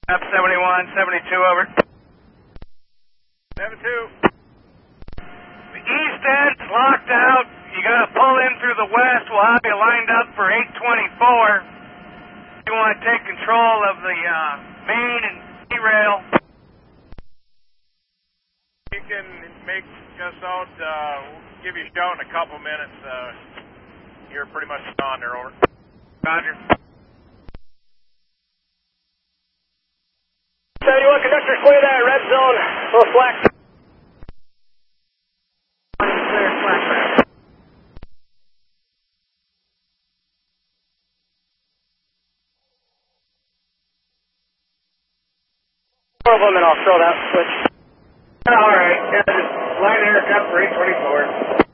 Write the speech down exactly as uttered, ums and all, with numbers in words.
Up seventy-one, seventy-two, over. seven two. The east end's locked out. You got to pull in through the west. We'll have you lined up for eight twenty-four. You want to take control of the uh, main and rail. You can make us out. Uh, we'll give you a shout in a couple minutes. Uh, you're pretty much on there, over. Roger. seventy-one, conductor, clear that red zone. Little slack. Clear, slack back. Four of them, and I'll throw that switch. All right. Yeah, just line Eric up for eight twenty-four.